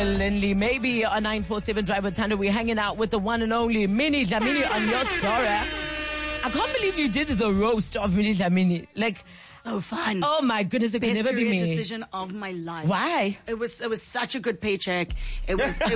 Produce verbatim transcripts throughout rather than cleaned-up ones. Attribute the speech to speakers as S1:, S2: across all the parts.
S1: Lindley, maybe on nine four seven Drive with Thunder. We're hanging out with the one and only Minnie Dlamini on your story. I can't believe you did the roast of Minnie Dlamini. Like,
S2: so fun.
S1: Oh my goodness, it could
S2: Best
S1: never be me.
S2: decision of my life.
S1: Why?
S2: It was it was such a good paycheck. It was. It was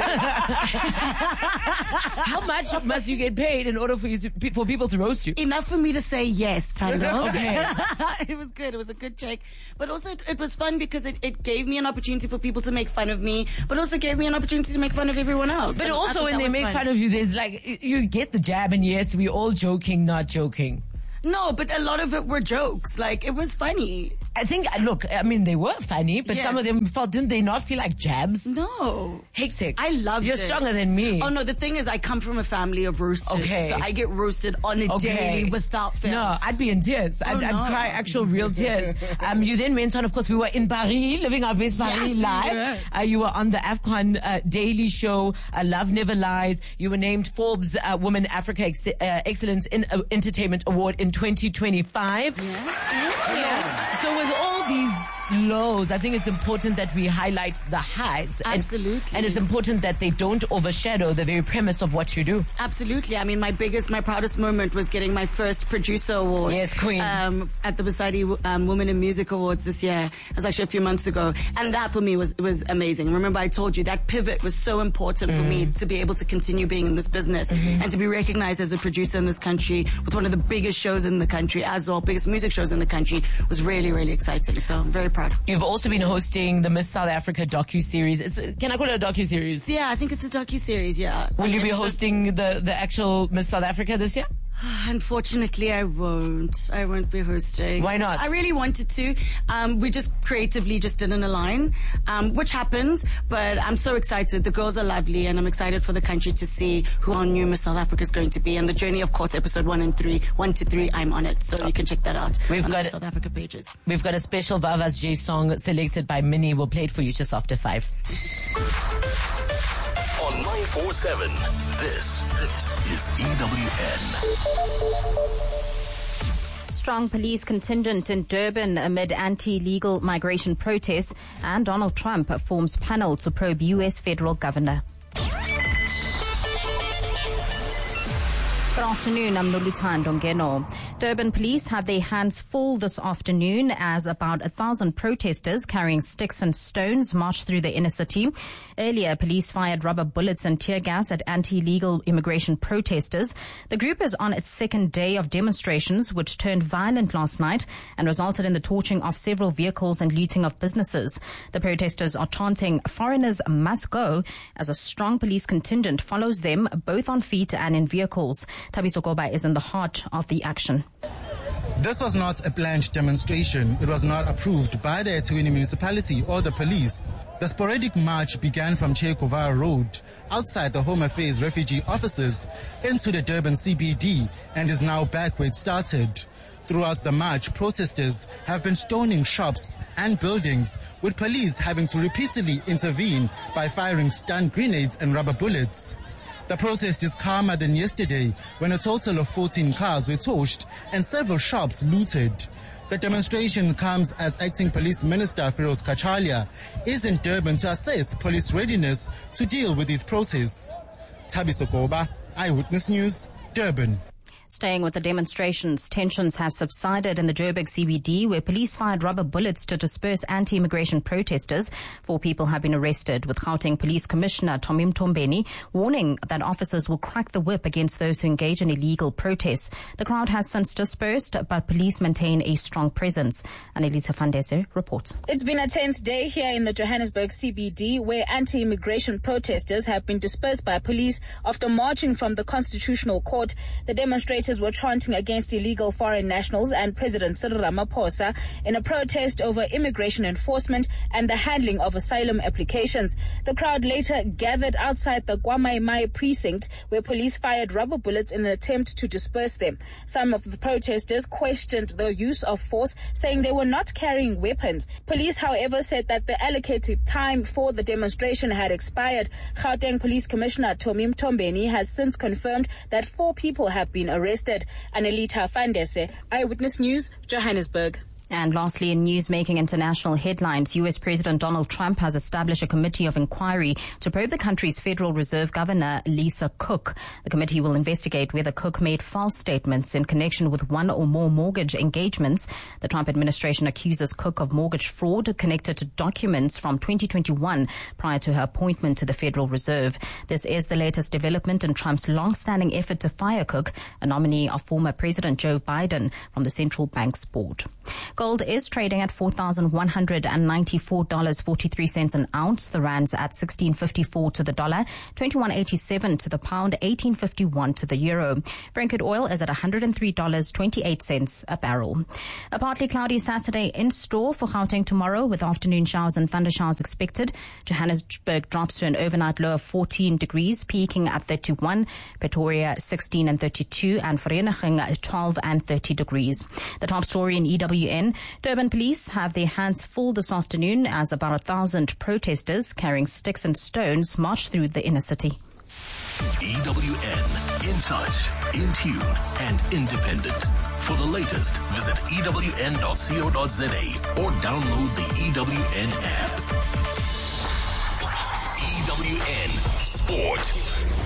S1: How much must you get paid in order for you to, for people to roast you?
S2: Enough for me to say yes, Tando.
S1: Okay.
S2: It was good. It was a good check, but also it, it was fun because it, it gave me an opportunity for people to make fun of me, but also gave me an opportunity to make fun of everyone else.
S1: But
S2: and
S1: also when they make fun. fun of you, there's like you get the jab, and yes, we're all joking, not joking.
S2: No, but a lot of it were jokes. Like, it was funny.
S1: I think, look, I mean, they were funny, but yeah. some of them felt, didn't they not feel like jabs?
S2: No.
S1: Hectic.
S2: I loved
S1: You're
S2: it.
S1: stronger than me.
S2: Oh, no, the thing is, I come from a family of roasters.
S1: Okay.
S2: So I get roasted on a
S1: okay.
S2: daily without fail.
S1: No, I'd be in tears. I'd,
S2: oh, no.
S1: I'd cry actual real tears. Um, you then went on, of course, we were in Paris, living our best Paris
S2: yes,
S1: live. Uh, you were on the AFCON uh, Daily Show, uh, Love Never Lies. You were named Forbes uh, Woman Africa Ex- uh, Excellence in uh, Entertainment Award in twenty twenty-five.
S2: Yeah.
S1: yeah. So with all these lows, I think it's important that we highlight the highs.
S2: Absolutely.
S1: And, and it's important that they don't overshadow the very premise of what you do.
S2: Absolutely. I mean, my biggest, my proudest moment was getting my first producer award.
S1: Yes, Queen.
S2: Um, at the Basadi um, Women in Music Awards this year. It was actually a few months ago. And that for me was, was amazing. Remember, I told you that pivot was so important mm. for me to be able to continue being in this business mm-hmm. and to be recognized as a producer in this country with one of the biggest shows in the country as well, biggest music shows in the country was really, really exciting. So I'm very proud.
S1: You've also been hosting the Miss South Africa docu-series. It's, can I call it a docu-series?
S2: Yeah, I think it's a docu-series, yeah.
S1: Will you be hosting the, the actual Miss South Africa this year?
S2: Unfortunately, I won't. I won't be hosting.
S1: Why not?
S2: I really wanted to. Um, we just creatively just didn't align, um, which happens, but I'm so excited. The girls are lovely, and I'm excited for the country to see who our new Miss South Africa is going to be. And the journey, of course, episode one and three, one to three, I'm on it. So you can check that out
S1: we've
S2: on
S1: got
S2: the South Africa pages.
S1: We've got a special Vavas J song selected by Minnie. We'll play it for you just after five.
S3: On nine four seven, this, this is E W N.
S4: Strong police contingent in Durban amid anti-legal migration protests, and Donald Trump forms panel to probe U S federal governor. Good afternoon, I'm Noluthando Ngeno. Durban police have their hands full this afternoon as about a thousand protesters carrying sticks and stones marched through the inner city. Earlier, police fired rubber bullets and tear gas at anti-legal immigration protesters. The group is on its second day of demonstrations, which turned violent last night and resulted in the torching of several vehicles and looting of businesses. The protesters are chanting, "Foreigners must go," as a strong police contingent follows them both on feet and in vehicles. Thabiso Koba is in the heart of the action.
S5: This was not a planned demonstration. It was not approved by the eThekwini municipality or the police. The sporadic march began from Che Guevara Road, outside the Home Affairs refugee offices, into the Durban C B D, and is now back where it started. Throughout the march, protesters have been stoning shops and buildings, with police having to repeatedly intervene by firing stun grenades and rubber bullets. The protest is calmer than yesterday, when a total of fourteen cars were torched and several shops looted. The demonstration comes as Acting Police Minister Firoz Kachalia is in Durban to assess police readiness to deal with these protests. Thabiso Koba, Eyewitness News, Durban.
S4: Staying with the demonstrations, tensions have subsided in the Joburg C B D, where police fired rubber bullets to disperse anti-immigration protesters. Four people have been arrested, with Gauteng Police Commissioner Tommy Mtombeni warning that officers will crack the whip against those who engage in illegal protests. The crowd has since dispersed, but police maintain a strong presence. Annelisa Fandese reports.
S6: It's been a tense day here in the Johannesburg C B D, where anti-immigration protesters have been dispersed by police after marching from the Constitutional Court. The demonstrators were chanting against illegal foreign nationals and President Cyril Ramaphosa in a protest over immigration enforcement and the handling of asylum applications. The crowd later gathered outside the Kwamaimai precinct, where police fired rubber bullets in an attempt to disperse them. Some of the protesters questioned the use of force, saying they were not carrying weapons. Police, however, said that the allocated time for the demonstration had expired. Gauteng Police Commissioner Tommy Mtombeni has since confirmed that four people have been arrested. Annelita Fandese, Eyewitness News, Johannesburg.
S4: And lastly, in news making international headlines, U S President Donald Trump has established a committee of inquiry to probe the country's Federal Reserve Governor, Lisa Cook. The committee will investigate whether Cook made false statements in connection with one or more mortgage engagements. The Trump administration accuses Cook of mortgage fraud connected to documents from twenty twenty-one prior to her appointment to the Federal Reserve. This is the latest development in Trump's long-standing effort to fire Cook, a nominee of former President Joe Biden, from the central bank's board. Gold is trading at four thousand one hundred ninety-four dollars and forty-three cents an ounce. The rand's at sixteen fifty-four to the dollar, twenty-one eighty-seven to the pound, eighteen fifty-one to the euro. Brent crude oil is at one hundred three dollars and twenty-eight cents a barrel. A partly cloudy Saturday in store for Gauteng tomorrow, with afternoon showers and thunder showers expected. Johannesburg drops to an overnight low of fourteen degrees, peaking at thirty-one. Pretoria sixteen and thirty-two, and Vereeniging twelve and thirty degrees. The top story in E W N. Durban police have their hands full this afternoon as about a thousand protesters carrying sticks and stones marched through the inner city.
S3: E W N, in touch, in tune, and independent. For the latest, visit E W N dot co dot za or download the E W N app. E W N Sport.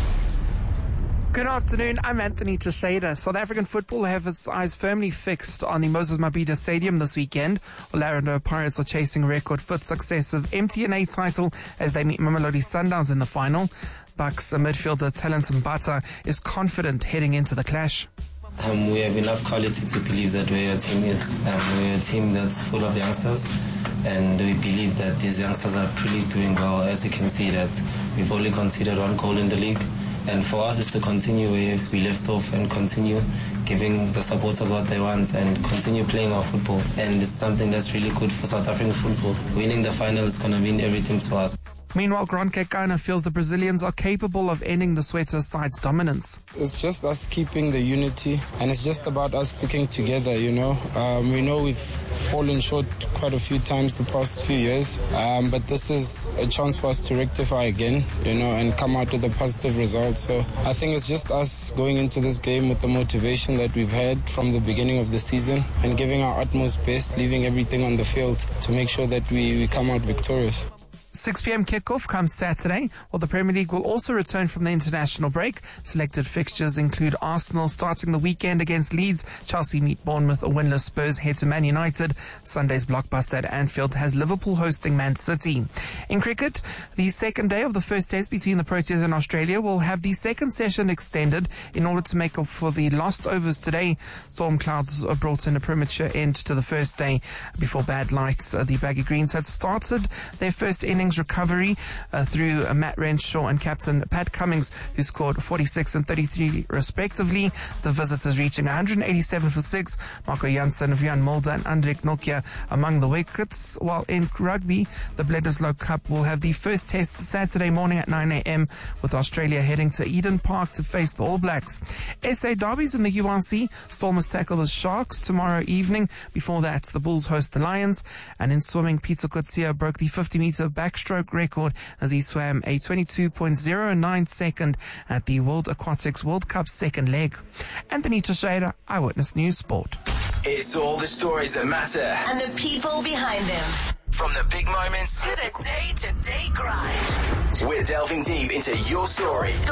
S7: Good afternoon, I'm Anthony Teixeira. South African football have its eyes firmly fixed on the Moses Mabhida Stadium this weekend. Orlando Pirates are chasing a record fifth successive M T N A title as they meet Mamelodi Sundowns in the final. Bucks midfielder Talent Mbata is confident heading into the clash.
S8: Um, we have enough quality to believe that where our team is. Um, we're a team that's full of youngsters, and we believe that these youngsters are truly doing well. As you can see, that we've only conceded one goal in the league. And for us, it's to continue where we left off and continue giving the supporters what they want and continue playing our football. And it's something that's really good for South African football. Winning the final is going to mean everything to us.
S7: Meanwhile, Grant Kekana feels the Brazilians are capable of ending the Soweto side's dominance.
S9: It's just us keeping the unity, and it's just about us sticking together, you know. Um, we know we've fallen short quite a few times the past few years, um, but this is a chance for us to rectify again, you know, and come out with a positive result. So I think it's just us going into this game with the motivation that we've had from the beginning of the season and giving our utmost best, leaving everything on the field to make sure that we, we come out victorious.
S7: six p.m. kickoff comes Saturday, while the Premier League will also return from the international break. Selected fixtures include Arsenal starting the weekend against Leeds, Chelsea meet Bournemouth, a winless Spurs head to Man United. Sunday's blockbuster at Anfield has Liverpool hosting Man City. In cricket, the second day of the first test between the Proteas and Australia will have the second session extended in order to make up for the lost overs today. Storm clouds brought in a premature end to the first day before bad lights. The Baggy Greens had started their first innings recovery uh, through uh, Matt Renshaw and captain Pat Cummins, who scored forty-six and thirty-three respectively. The visitors reaching one hundred eighty-seven for six. Marco Jansen, Vian Mulder and Andrik Nokia among the wickets. While in rugby, the Bledisloe Cup will have the first test Saturday morning at nine a.m. with Australia heading to Eden Park to face the All Blacks. S A derbies in the U R C. Stormers tackle the Sharks tomorrow evening. Before that, the Bulls host the Lions. And in swimming, Peter Coetzee broke the fifty meter backstroke record as he swam a twenty-two point zero nine second at the World Aquatics World Cup second leg. Anthony Teixeira, Eyewitness News Sport.
S3: It's all the stories that matter
S10: and the people behind them.
S3: From the big moments
S10: to the day-to-day grind.
S3: We're delving deep into your story.